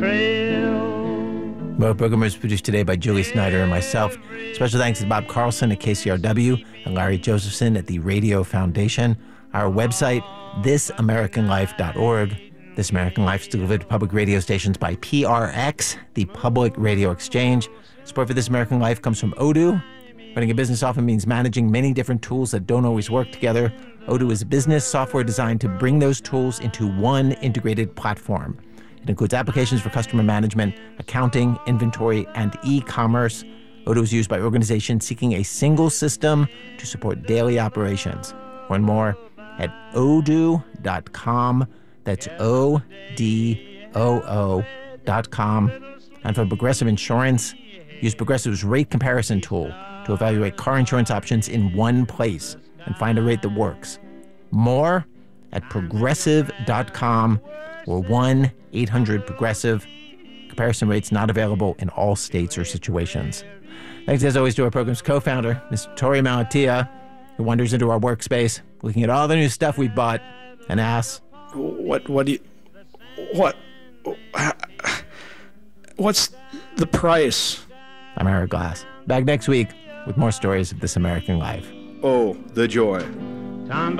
Our program was produced today by Julie Snyder and myself. Special thanks to Bob Carlson at KCRW and Larry Josephson at the Radio Foundation. Our website, thisamericanlife.org. This American Life is delivered to public radio stations by PRX, the Public Radio Exchange. Support for This American Life comes from Odoo. Running a business often means managing many different tools that don't always work together. Odoo is a business software designed to bring those tools into one integrated platform. It includes applications for customer management, accounting, inventory, and e-commerce. Odoo is used by organizations seeking a single system to support daily operations. Learn more at odoo.com. That's ODOO.com. And for Progressive Insurance, use Progressive's rate comparison tool to evaluate car insurance options in one place and find a rate that works. More at progressive.com or 1-800-PROGRESSIVE. Comparison rates not available in all states or situations. Thanks as always to our program's co-founder, Mr. Tori Malatia, who wanders into our workspace, looking at all the new stuff we bought, and asks, What's the price? I'm Eric Glass. Back next week with more stories of This American Life. Oh, the joy.